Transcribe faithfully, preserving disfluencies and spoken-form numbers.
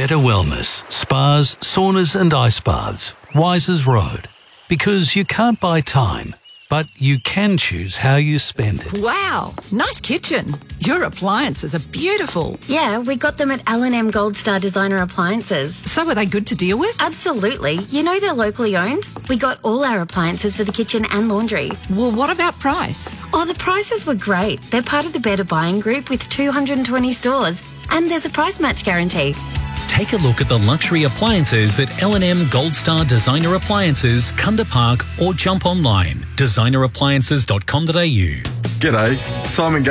better wellness, spas, saunas and ice baths. Wisers Road. Because you can't buy time, but you can choose how you spend it. Wow, nice kitchen. Your appliances are beautiful. Yeah, we got them at L and M Gold Star Designer Appliances. So are they good to deal with? Absolutely. You know they're locally owned. We got all our appliances for the kitchen and laundry. Well, what about price? Oh, the prices were great. They're part of the Better Buying Group with two hundred twenty stores. And there's a price match guarantee. Take a look at the luxury appliances at L and M Gold Star Designer Appliances, Kunda Park, or jump online designer appliances dot com dot a u. G'day, Simon